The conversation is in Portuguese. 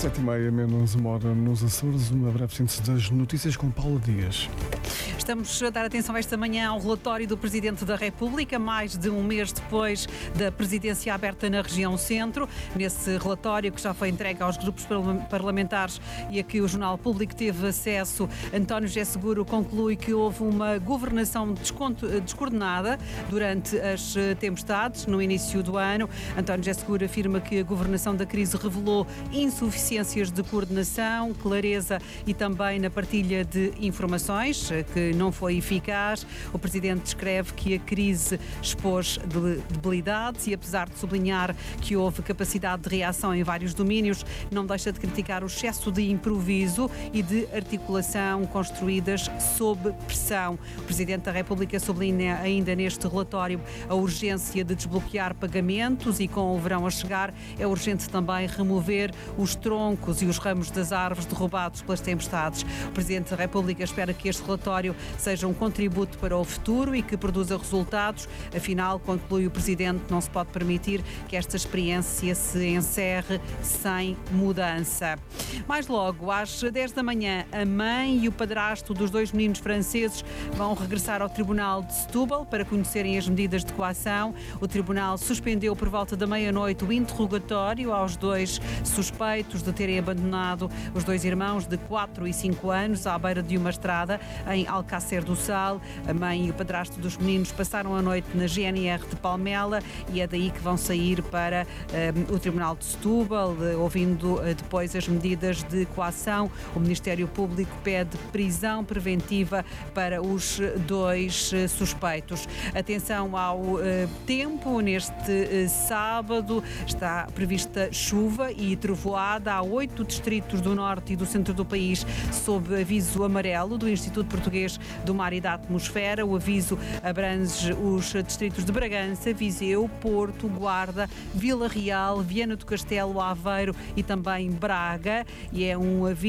7h30, menos uma hora nos Açores, uma breve síntese das notícias com Paula Dias. Estamos a dar atenção esta manhã ao relatório do Presidente da República, mais de um mês depois da presidência aberta na região centro. Nesse relatório, que já foi entregue aos grupos parlamentares e a que o Jornal Público teve acesso, António José Seguro conclui que houve uma governação descoordenada durante as tempestades no início do ano. António José Seguro afirma que a governação da crise revelou insuficiências de coordenação, clareza e também na partilha de informações, que não foi eficaz. O Presidente descreve que a crise expôs debilidades e, apesar de sublinhar que houve capacidade de reação em vários domínios, não deixa de criticar o excesso de improviso e de articulação construídas sob pressão. O Presidente da República sublinha ainda neste relatório a urgência de desbloquear pagamentos e, com o verão a chegar, é urgente também remover os troncos e os ramos das árvores derrubados pelas tempestades. O Presidente da República espera que este relatório seja um contributo para o futuro e que produza resultados. Afinal, conclui o Presidente, não se pode permitir que esta experiência se encerre sem mudança. Mais logo, às 10 da manhã, a mãe e o padrasto dos dois meninos franceses vão regressar ao Tribunal de Setúbal para conhecerem as medidas de coação. O Tribunal suspendeu por volta da meia-noite o interrogatório aos dois suspeitos de terem abandonado os dois irmãos de 4 e 5 anos à beira de uma estrada em Alcácer do Sal. A mãe e o padrasto dos meninos passaram a noite na GNR de Palmela e é daí que vão sair para o Tribunal de Setúbal, ouvindo depois as medidas de coação. O Ministério Público pede prisão preventiva para os dois suspeitos. Atenção ao tempo. Neste sábado está prevista chuva e trovoada. Há 8 distritos do norte e do centro do país sob aviso amarelo do Instituto Português do Mar e da Atmosfera. O aviso abrange os distritos de Bragança, Viseu, Porto, Guarda, Vila Real, Viana do Castelo, Aveiro e também Braga. E é um aviso